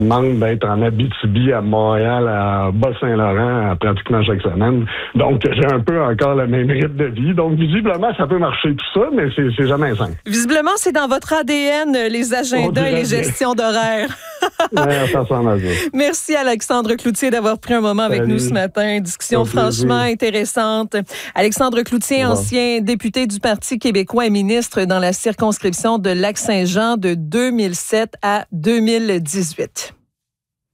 demande d'être en Abitibi, à Montréal, à Bas-Saint-Laurent, pratiquement chaque semaine. Donc, j'ai un peu encore le même rythme de vie. Donc, visiblement, ça peut marcher tout ça, mais c'est jamais simple. Visiblement, c'est dans votre ADN, les agendas et les gestions d'horaires. Ouais, ça ressemble à ça. Merci Alexandre Cloutier d'avoir pris un moment avec nous ce matin. Discussion franchement intéressante. Alexandre Cloutier, ancien député du Parti québécois et ministre dans la circonscription de Lac-Saint-Jean de 2007 à 2018.